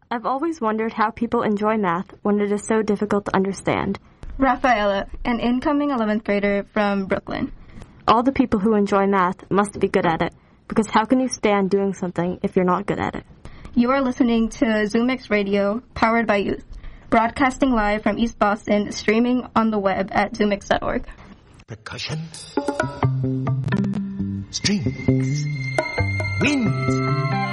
I've always wondered how people enjoy math when it is so difficult to understand. Rafaela, an incoming 11th grader from Brooklyn. All the people who enjoy math must be good at it, because how can you stand doing something if you're not good at it? You are listening to ZoomX Radio, powered by youth, broadcasting live from East Boston, streaming on the web at zoomx.org. Percussion, strings, winds.